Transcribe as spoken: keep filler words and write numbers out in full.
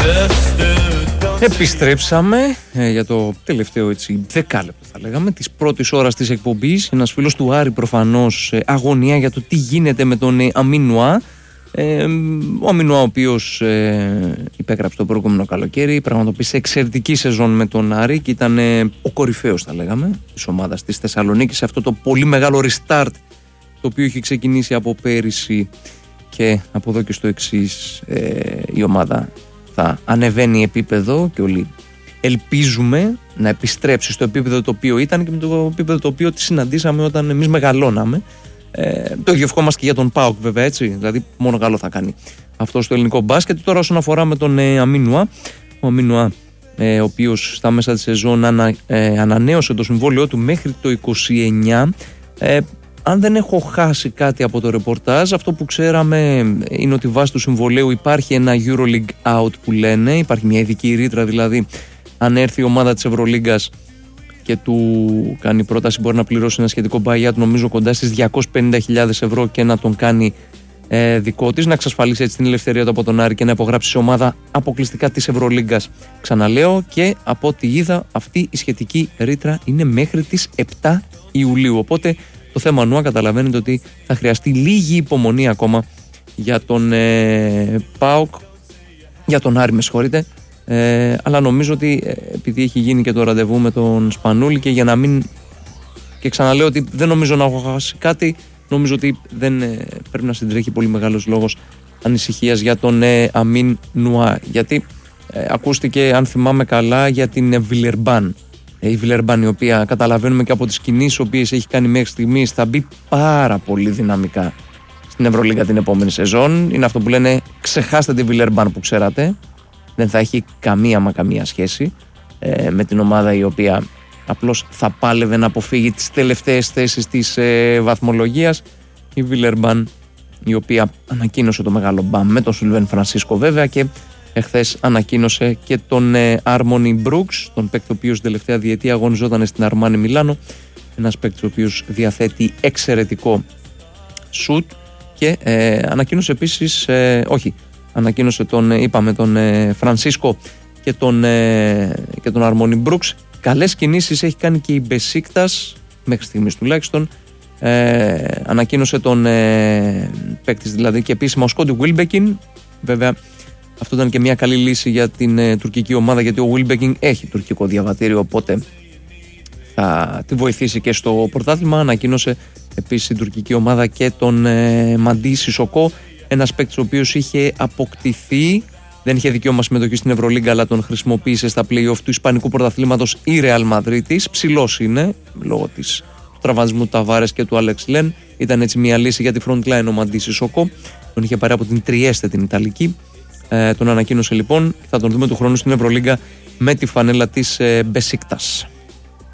Επιστρέψαμε ε, για το τελευταίο έτσι δεκάλεπτο θα λέγαμε της πρώτης ώρας της εκπομπής. Ένας φίλος του Άρη προφανώς ε, αγωνία για το τι γίνεται με τον ε, Αμίν Νουά. Ε, ο Αμίν Νουά ο οποίος ε, υπέγραψε το προηγούμενο καλοκαίρι, πραγματοποίησε εξαιρετική σεζόν με τον Άρη και ήταν ε, ο κορυφαίος θα λέγαμε της ομάδας της Θεσσαλονίκης σε αυτό το πολύ μεγάλο restart το οποίο έχει ξεκινήσει από πέρυσι και από εδώ και στο εξής ε, η ομάδα θα ανεβαίνει επίπεδο και όλοι ελπίζουμε να επιστρέψει στο επίπεδο το οποίο ήταν και με το επίπεδο το οποίο τη συναντήσαμε όταν εμείς μεγαλώναμε. Ε, το ίδιο ευχόμαστε και για τον ΠΑΟΚ βέβαια, έτσι, δηλαδή μόνο καλό θα κάνει αυτό στο ελληνικό μπάσκετ. Τώρα όσον αφορά με τον ε, Αμίν Νουά, ο Αμίν Νουά ε, ο οποίος στα μέσα της σεζόν ανα, ε, ανανέωσε το συμβόλαιό του μέχρι το είκοσι εννιά. ε, Αν δεν έχω χάσει κάτι από το ρεπορτάζ, αυτό που ξέραμε είναι ότι βάσει του συμβολέου υπάρχει ένα EuroLeague out που λένε, υπάρχει μια ειδική ρήτρα δηλαδή αν έρθει η ομάδα της Ευρωλίγκας και του κάνει πρόταση μπορεί να πληρώσει ένα σχετικό buyout νομίζω κοντά στις διακόσιες πενήντα χιλιάδες ευρώ και να τον κάνει ε, δικό της, να εξασφαλίσει έτσι την ελευθερία του από τον Άρη και να υπογράψει σε ομάδα αποκλειστικά της Ευρωλίγκας. Ξαναλέω και από ό,τι είδα αυτή η σχετική ρήτρα είναι μέχρι τις επτά Ιουλίου, οπότε το θέμα Νουά καταλαβαίνετε ότι θα χρειαστεί λίγη υπομονή ακόμα για τον ε, ΠΑΟΚ, για τον Άρη με συγχωρείτε, ε, αλλά νομίζω ότι ε, επειδή έχει γίνει και το ραντεβού με τον Σπανούλη και για να μην, και ξαναλέω ότι δεν νομίζω να έχω χάσει κάτι, νομίζω ότι δεν ε, πρέπει να συντρέχει πολύ μεγάλος λόγος ανησυχίας για τον ε, Αμίν Νουά, γιατί ε, ακούστηκε αν θυμάμαι καλά για την Βιλερμπάν. Η Βιλερμπάν, η οποία καταλαβαίνουμε και από τις κινήσεις οποίες έχει κάνει μέχρι στιγμής θα μπει πάρα πολύ δυναμικά στην Ευρωλίγκα την επόμενη σεζόν. Είναι αυτό που λένε ξεχάστε τη Βιλερμπάν που ξέρατε, δεν θα έχει καμία μα καμία σχέση ε, με την ομάδα η οποία απλώς θα πάλευε να αποφύγει τις τελευταίες θέσεις της ε, βαθμολογίας. Η Βιλερμπάν η οποία ανακοίνωσε το μεγάλο μπαμ με τον Σιλβέν Φρανσίσκο βέβαια και εχθές ανακοίνωσε και τον Άρμονι Μπρούξ, τον παίκτη ο οποίος τελευταία διετία αγωνιζόταν στην Αρμάνι Μιλάνο, ένας παίκτης ο οποίος διαθέτει εξαιρετικό σουτ και ε, ανακοίνωσε επίσης, ε, όχι, ανακοίνωσε τον, είπαμε, τον ε, Φρανσίσκο και τον, ε, και τον Άρμονι Μπρούξ. Καλές κινήσεις έχει κάνει και η Μπεσίκτας, μέχρι στιγμής τουλάχιστον. Ε, ανακοίνωσε τον ε, παίκτη δηλαδή και επίσημα ο Σκόντι Βίλμπεκιν, βέβαια. Αυτό ήταν και μια καλή λύση για την ε, τουρκική ομάδα, γιατί ο Βίλμπεκιν έχει τουρκικό διαβατήριο, οπότε θα τη βοηθήσει και στο πρωτάθλημα. Ανακοίνωσε επίσης η τουρκική ομάδα και τον ε, Μαντί Σισοκό, ένας παίκτης ο οποίος είχε αποκτηθεί, δεν είχε δικαίωμα συμμετοχή στην Ευρωλίγκα, αλλά τον χρησιμοποίησε στα play-off του Ισπανικού πρωταθλήματος η Ρεάλ Μαδρίτης. Ψηλός είναι, λόγω της του τραυματισμού του Ταβάρες και του Άλεξ Λεν. Ήταν έτσι μια λύση για τη front line ο Μαντί Σισοκό. Τον είχε πάρει από την Τριέστε την Ιταλική. Ε, τον ανακοίνωσε λοιπόν, θα τον δούμε του χρόνου στην Ευρωλίγκα με τη φανέλα της ε, Μπεσίκτας.